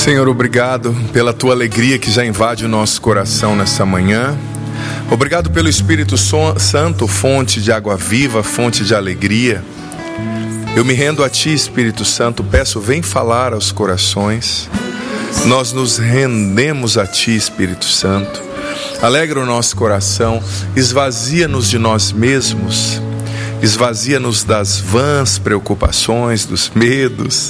Senhor, obrigado pela Tua alegria que já invade o nosso coração nessa manhã. Obrigado pelo Espírito Santo, fonte de água viva, fonte de alegria. Eu me rendo a Ti, Espírito Santo, peço, vem falar aos corações. Nós nos rendemos a Ti, Espírito Santo. Alegra o nosso coração, esvazia-nos de nós mesmos, esvazia-nos das vãs preocupações, dos medos.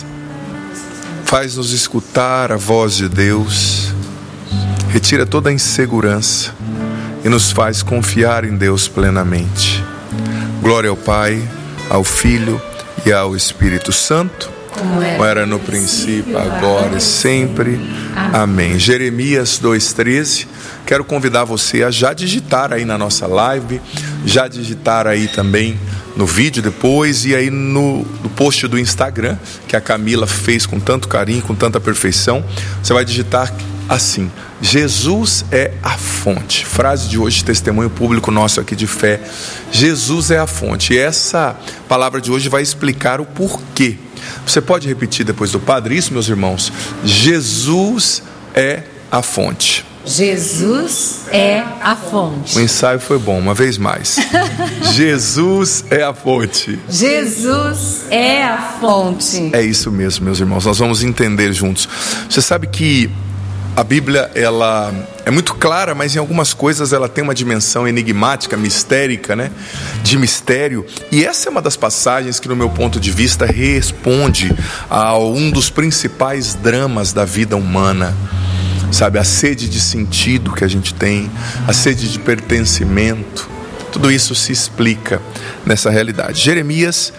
Faz-nos escutar a voz de Deus, retira toda a insegurança e nos faz confiar em Deus plenamente. Glória ao Pai, ao Filho e ao Espírito Santo, como era no princípio, agora e sempre. Amém. Jeremias 2,13. Quero convidar você a já digitar aí na nossa live, já digitar aí também no vídeo depois e aí no post do Instagram, que a Camila fez com tanto carinho, com tanta perfeição. Você vai digitar assim: Jesus é a fonte. Frase de hoje, testemunho público nosso aqui de fé. Jesus é a fonte. E essa palavra de hoje vai explicar o porquê. Você pode repetir depois do Padre isso, meus irmãos? Jesus é a fonte. Jesus é a fonte. O ensaio foi bom, uma vez mais. Jesus é a fonte. Jesus é a fonte. É isso mesmo, meus irmãos. Nós vamos entender juntos. Você sabe que a Bíblia, ela é muito clara, mas em algumas coisas ela tem uma dimensão enigmática, mistérica, né? De mistério. E essa é uma das passagens que, no meu ponto de vista, responde a um dos principais dramas da vida humana. Sabe, a sede de sentido que a gente tem, a sede de pertencimento, tudo isso se explica nessa realidade. Jeremias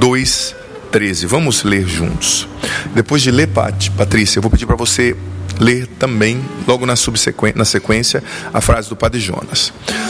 2,13. Vamos ler juntos. Depois de ler, Patrícia, eu vou pedir para você ler também, logo na sequência, a frase do Padre Jonas.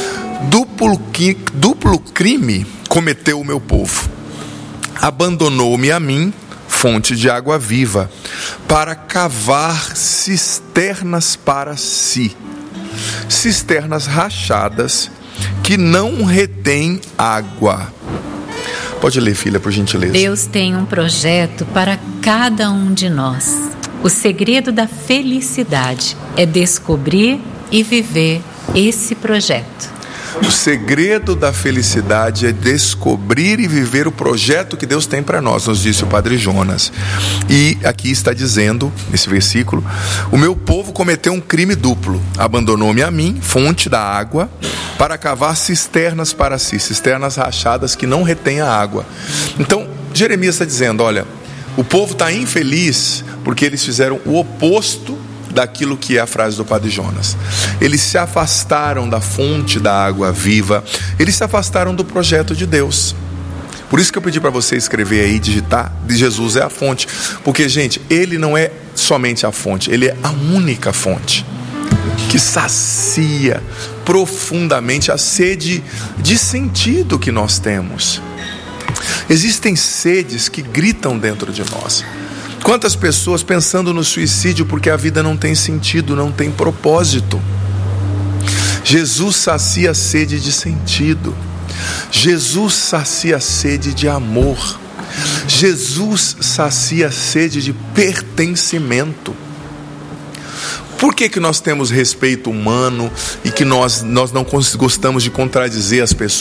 Duplo crime cometeu o meu povo. Abandonou-me a mim, fonte de água viva, para cavar cisternas para si, cisternas rachadas que não retêm água. Pode ler, filha, por gentileza. Deus tem um projeto para cada um de nós. O segredo da felicidade é descobrir e viver esse projeto. O segredo da felicidade é descobrir e viver o projeto que Deus tem para nós, nos disse o Padre Jonas. E aqui está dizendo, nesse versículo: o meu povo cometeu um crime duplo. Abandonou-me a mim, fonte da água, para cavar cisternas para si, cisternas rachadas que não retêm a água. Então, Jeremias está dizendo, olha, o povo está infeliz porque eles fizeram o oposto daquilo que é a frase do Padre Jonas. Eles se afastaram da fonte da água viva, eles se afastaram do projeto de Deus. Por isso que eu pedi para você escrever aí, digitar, de Jesus é a fonte. Porque, gente, Ele não é somente a fonte, Ele é a única fonte que sacia profundamente a sede de sentido que nós temos. Existem sedes que gritam dentro de nós. Quantas pessoas pensando no suicídio porque a vida não tem sentido, não tem propósito. Jesus sacia a sede de sentido. Jesus sacia a sede de amor. Jesus sacia a sede de pertencimento. Por que nós temos respeito humano e que nós não gostamos de contradizer as pessoas?